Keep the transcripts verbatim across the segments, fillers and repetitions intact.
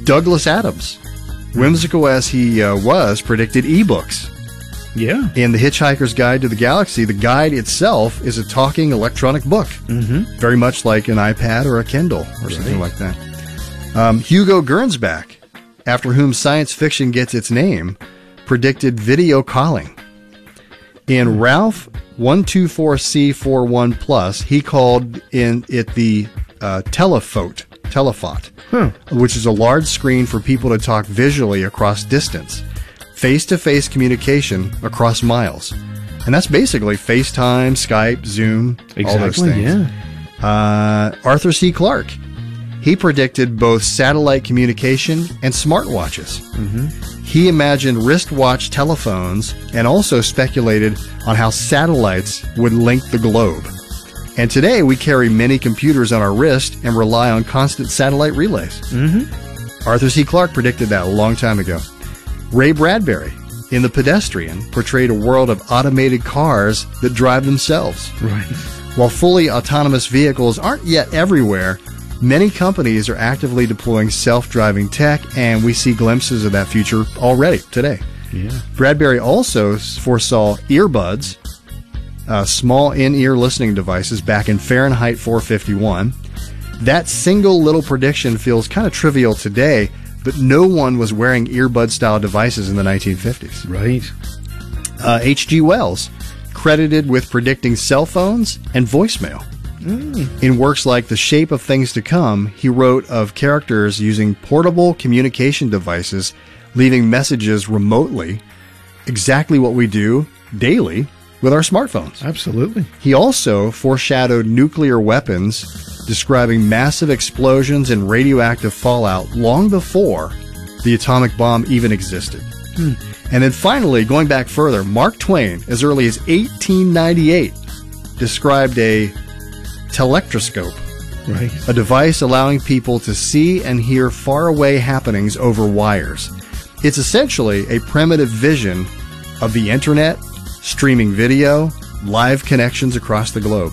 Douglas Adams, whimsical as he uh, was, predicted ebooks. Yeah. In The Hitchhiker's Guide to the Galaxy, the guide itself is a talking electronic book, mm-hmm. very much like an iPad or a Kindle or right. something like that. Um, Hugo Gernsback, after whom science fiction gets its name, predicted video calling. In Ralph one two four C forty-one Plus, he called in it the uh, telephote, telephot, huh. which is a large screen for people to talk visually across distance, face-to-face communication across miles. And that's basically FaceTime, Skype, Zoom, exactly, all those things. Yeah. Uh, Arthur C. Clarke, he predicted both satellite communication and smartwatches. Mm-hmm. He imagined wristwatch telephones and also speculated on how satellites would link the globe. And today we carry many computers on our wrist and rely on constant satellite relays. Mm-hmm. Arthur C. Clarke predicted that a long time ago. Ray Bradbury, in The Pedestrian, portrayed a world of automated cars that drive themselves. Right. While fully autonomous vehicles aren't yet everywhere, many companies are actively deploying self-driving tech, and we see glimpses of that future already today. Yeah. Bradbury also foresaw earbuds, uh, small in-ear listening devices, back in Fahrenheit four fifty-one. That single little prediction feels kind of trivial today, but no one was wearing earbud-style devices in the nineteen fifties. Right. Uh, H G Wells, credited with predicting cell phones and voicemail. Mm. In works like The Shape of Things to Come, he wrote of characters using portable communication devices, leaving messages remotely, exactly what we do daily with our smartphones. Absolutely. He also foreshadowed nuclear weapons, describing massive explosions and radioactive fallout long before the atomic bomb even existed. Hmm. And then finally, going back further, Mark Twain, as early as eighteen ninety-eight, described a telectroscope, right. a device allowing people to see and hear faraway happenings over wires. It's essentially a primitive vision of the internet, streaming video, live connections across the globe.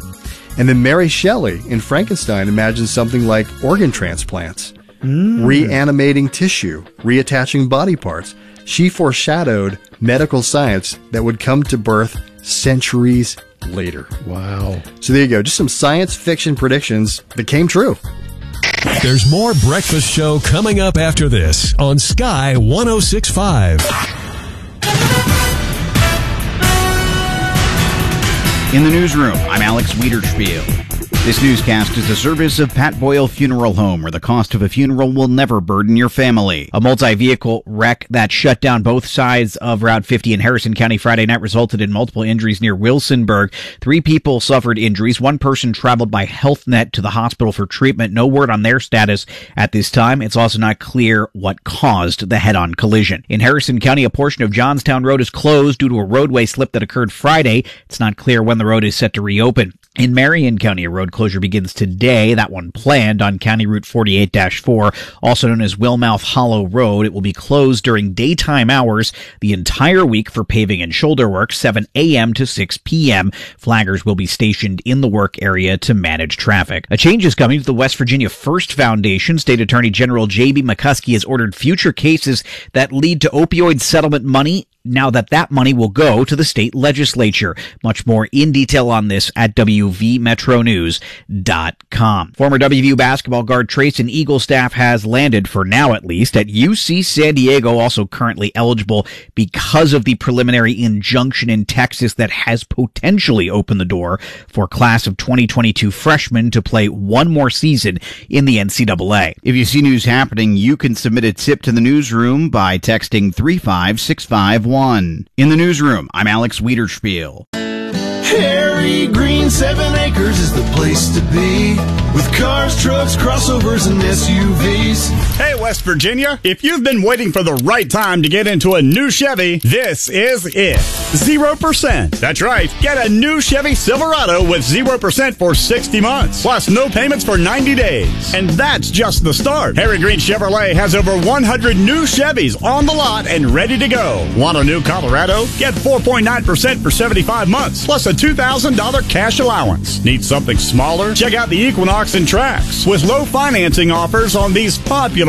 And then Mary Shelley in Frankenstein imagined something like organ transplants, mm. reanimating tissue, reattaching body parts. She foreshadowed medical science that would come to birth centuries later. Wow. So there you go. Just some science fiction predictions that came true. There's more Breakfast Show coming up after this on Sky one oh six point five. In the newsroom, I'm Alex Wiederspiel. This newscast is a service of Pat Boyle Funeral Home, where the cost of a funeral will never burden your family. A multi-vehicle wreck that shut down both sides of Route fifty in Harrison County Friday night resulted in multiple injuries near Wilsonburg. Three people suffered injuries. One person traveled by HealthNet to the hospital for treatment. No word on their status at this time. It's also not clear what caused the head-on collision. In Harrison County, a portion of Johnstown Road is closed due to a roadway slip that occurred Friday. It's not clear when the road is set to reopen. In Marion County, a road closure begins today, that one planned on County Route forty-eight dash four, also known as Wilmouth Hollow Road. It will be closed during daytime hours the entire week for paving and shoulder work, seven a.m. to six p.m. Flaggers will be stationed in the work area to manage traffic. A change is coming to the West Virginia First Foundation. State Attorney General J B McCuskey has ordered future cases that lead to opioid settlement money now that that money will go to the state legislature. Much more in detail on this at W V Metro News dot com. Former W V U basketball guard Trayson Eaglestaff has landed, for now at least, at U C San Diego, also currently eligible because of the preliminary injunction in Texas that has potentially opened the door for class of twenty twenty-two freshmen to play one more season in the N C double A. If you see news happening, you can submit a tip to the newsroom by texting three five six five one. In the newsroom, I'm Alex Wiederspiel. Harry Green, seven acres is the place to be, with cars, trucks, crossovers, and S U Vs. Hey, West Virginia, if you've been waiting for the right time to get into a new Chevy, this is it. Zero percent. That's right. Get a new Chevy Silverado with zero percent for sixty months, plus no payments for ninety days. And that's just the start. Harry Green Chevrolet has over one hundred new Chevys on the lot and ready to go. Want a new Colorado? Get four point nine percent for seventy-five months, plus a two thousand dollars cash allowance. Need something smaller? Check out the Equinox and Trax, with low financing offers on these popular